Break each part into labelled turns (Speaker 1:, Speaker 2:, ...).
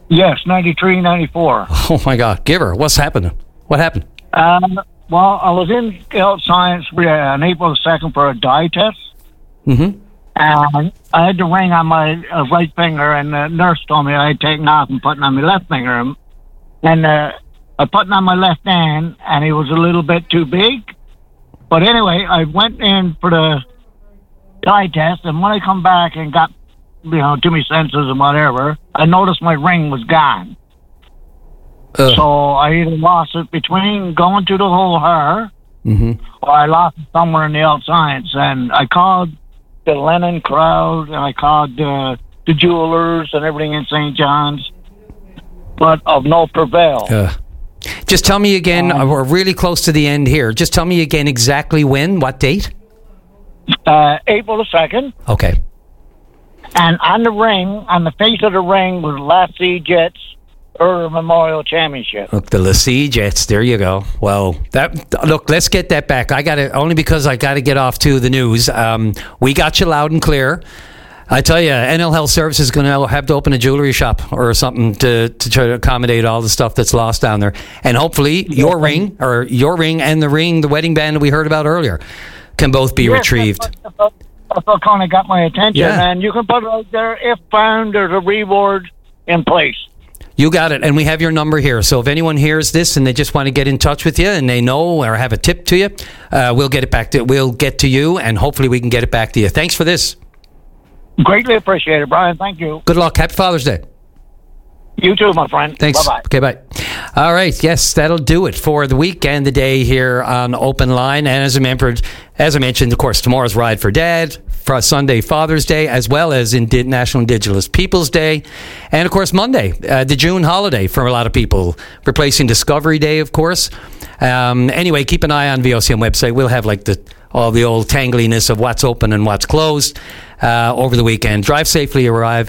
Speaker 1: Yes, 93, 94.
Speaker 2: Oh, my God. Give her. What's happening? What happened?
Speaker 1: Well, I was in health science on April 2nd for a dye test.
Speaker 2: Mm-hmm.
Speaker 1: And I had the ring on my right finger, and the nurse told me I had taken off and put it on my left finger. And I put it on my left hand, and it was a little bit too big. But anyway, I went in for the dye test, and when I come back and got, to my senses and whatever, I noticed my ring was gone. So I either lost it between going to the whole hair, or I lost it somewhere in the health science. And I called the Lennon crowd, and I called the jewelers and everything in St. John's, but of no prevail.
Speaker 2: Just tell me again, we're really close to the end here. Just tell me again exactly when, what date?
Speaker 1: April the 2nd.
Speaker 2: Okay.
Speaker 1: And on the ring, on the face of the ring, was Lassie Jets Memorial Championship.
Speaker 2: Look, the Lassie Jets. There you go. Well, let's get that back. Only because I got to get off to the news. We got you loud and clear. I tell you, NL Health Services is going to have to open a jewelry shop or something to try to accommodate all the stuff that's lost down there. And hopefully your ring and the wedding band that we heard about earlier can both be retrieved.
Speaker 1: That's what kind of got my attention. And you can put it right there. If found, there's a reward in place.
Speaker 2: You got it. And we have your number here. So if anyone hears this and they just want to get in touch with you and they know or have a tip to you, we'll get to you, and hopefully we can get it back to you. Thanks for this.
Speaker 1: Greatly appreciated, Brian. Thank you.
Speaker 2: Good luck. Happy Father's Day.
Speaker 1: You too, my friend.
Speaker 2: Thanks.
Speaker 1: Bye-bye.
Speaker 2: Okay, bye. All right. Yes, that'll do it for the week and the day here on Open Line. And as I mentioned, of course, tomorrow's Ride for Dad, for Sunday, Father's Day, as well as National Indigenous Peoples Day. And, of course, Monday, the June holiday for a lot of people, replacing Discovery Day, of course. Anyway, keep an eye on VOCM website. We'll have all the old tangliness of what's open and what's closed over the weekend. Drive safely, arrive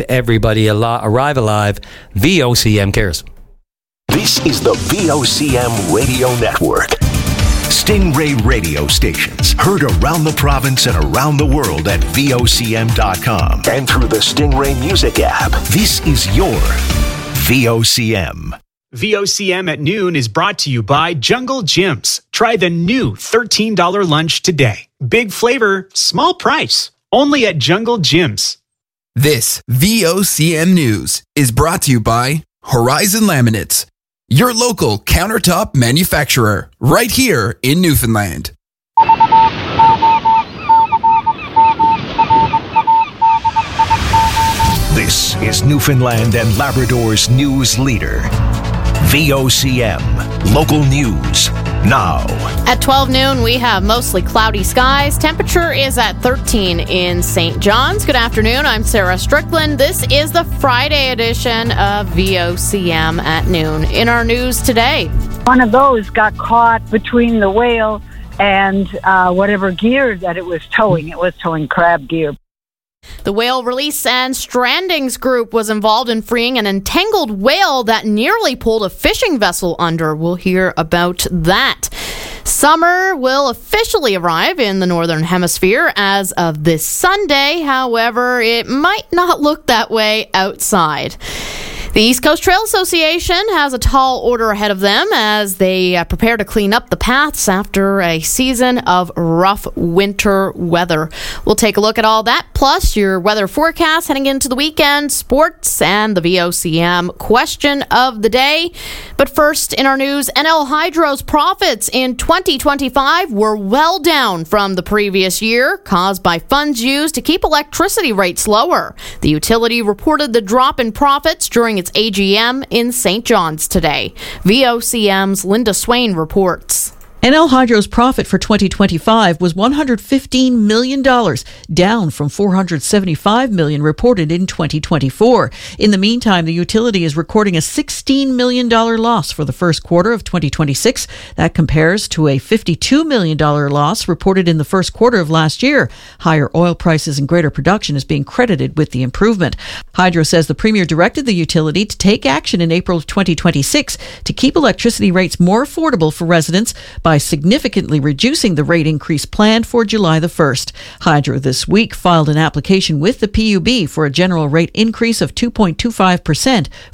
Speaker 2: alive. VOCM cares.
Speaker 3: This is the VOCM Radio Network. Stingray radio stations heard around the province and around the world at VOCM.com and through the Stingray Music app. This is your VOCM.
Speaker 4: VOCM at noon is brought to you by Jungle Gyms. Try the new $13 lunch today. Big flavor, small price. Only at Jungle Gyms.
Speaker 5: This VOCM News is brought to you by Horizon Laminates, your local countertop manufacturer, right here in Newfoundland.
Speaker 3: This is Newfoundland and Labrador's news leader. VOCM, local news, now.
Speaker 6: At 12 noon, we have mostly cloudy skies. Temperature is at 13 in St. John's. Good afternoon. I'm Sarah Strickland. This is the Friday edition of VOCM at noon. In our news today,
Speaker 7: one of those got caught between the whale and whatever gear that it was towing. It was towing crab gear.
Speaker 6: The Whale Release and Strandings Group was involved in freeing an entangled whale that nearly pulled a fishing vessel under. We'll hear about that. Summer will officially arrive in the Northern Hemisphere as of this Sunday. However, it might not look that way outside. The East Coast Trail Association has a tall order ahead of them as they prepare to clean up the paths after a season of rough winter weather. We'll take a look at all that, plus your weather forecast heading into the weekend, sports, and the VOCM question of the day. But first, in our news, NL Hydro's profits in 2025 were well down from the previous year, caused by funds used to keep electricity rates lower. The utility reported the drop in profits during its AGM in St. John's today. VOCM's Linda Swain reports.
Speaker 8: NL Hydro's profit for 2025 was $115 million, down from $475 million reported in 2024. In the meantime, the utility is recording a $16 million loss for the first quarter of 2026. That compares to a $52 million loss reported in the first quarter of last year. Higher oil prices and greater production is being credited with the improvement. Hydro says the Premier directed the utility to take action in April of 2026 to keep electricity rates more affordable for residents by significantly reducing the rate increase planned for July the 1st. Hydro this week filed an application with the PUB for a general rate increase of 2.25%